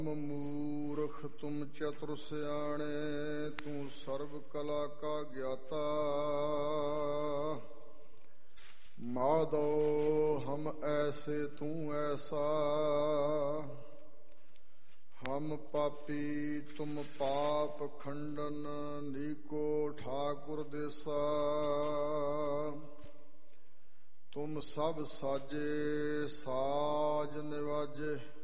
मूर्ख तुम चतुर सयाणे, तू सर्व कला का ज्ञाता। माधो हम ऐसे तू ऐसा, हम पापी तुम पाप खंडन। नीको ठाकुर देसा, तुम सब साजे साज निवाजे।